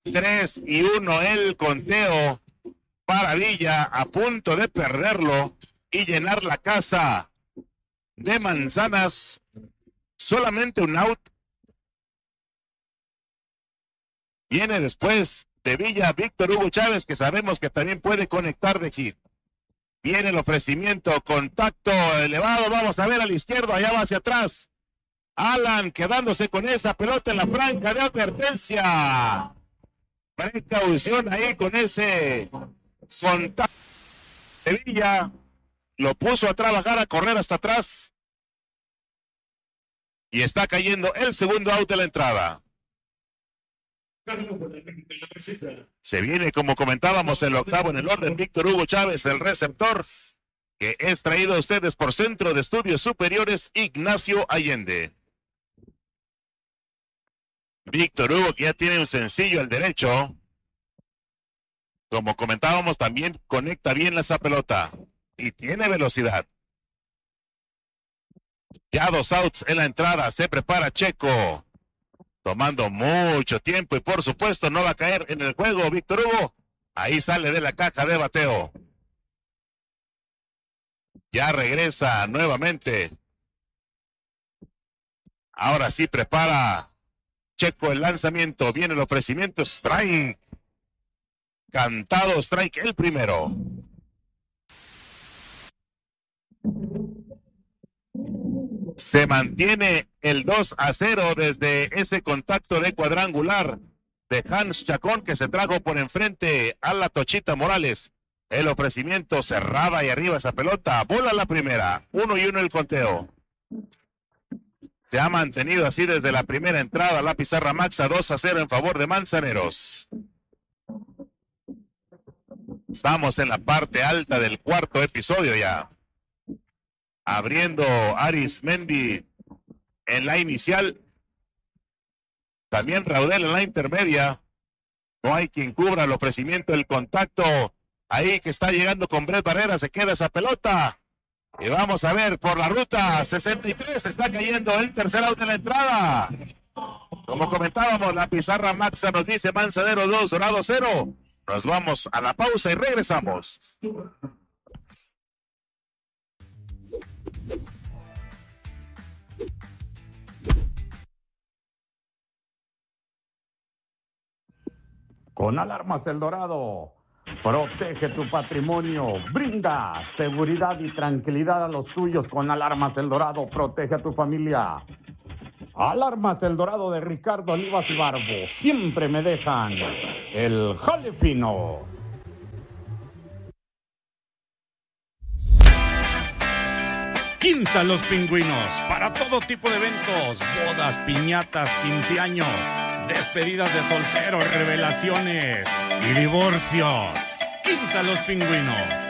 3-1 el conteo para Villa, a punto de perderlo y llenar la casa de manzanas. Solamente un out. Viene después de Villa Víctor Hugo Chávez, que sabemos que también puede conectar de hit. Viene el ofrecimiento, contacto elevado, vamos a ver al izquierdo, allá va hacia atrás. Alan quedándose con esa pelota en la franja de advertencia. Precaución ahí con ese contacto de Villa. Lo puso a trabajar, a correr hasta atrás. Y está cayendo el segundo out de la entrada. Se viene, como comentábamos, el octavo en el orden. Víctor Hugo Chávez, el receptor, que es traído a ustedes por Centro de Estudios Superiores Ignacio Allende. Víctor Hugo, que ya tiene un sencillo al derecho. Como comentábamos, también conecta bien esa pelota y tiene velocidad. Ya 2 outs en la entrada, se prepara Checo, tomando mucho tiempo y por supuesto no va a caer en el juego Víctor Hugo. Ahí sale de la caja de bateo. Ya regresa nuevamente. Ahora sí prepara Checo el lanzamiento, viene el ofrecimiento, strike. Cantado strike el primero. Se mantiene el 2-0 desde ese contacto de cuadrangular de Hans Chacón, que se trajo por enfrente a la Tochita Morales. El ofrecimiento cerrada y arriba esa pelota. Bola la primera. 1-1 el conteo. Se ha mantenido así desde la primera entrada. La pizarra maxa 2-0 en favor de Manzaneros. Estamos en la parte alta del cuarto episodio ya. Abriendo Arismendi en la inicial. También Raudel en la intermedia. No hay quien cubra el ofrecimiento, el contacto. Ahí que está llegando con Brett Barrera. Se queda esa pelota. Y vamos a ver por la ruta 63. Está cayendo el tercer out de la entrada. Como comentábamos, la pizarra maxa nos dice Manzanero 2, Dorado 0. Nos vamos a la pausa y regresamos. Con Alarmas El Dorado, protege tu patrimonio, brinda seguridad y tranquilidad a los tuyos. Con Alarmas El Dorado, protege a tu familia. Alarmas El Dorado de Ricardo Olivas y Barbo, siempre me dejan el jale fino. Quinta Los Pingüinos, para todo tipo de eventos, bodas, piñatas, 15 años, despedidas de solteros, revelaciones y divorcios. Quinta Los Pingüinos.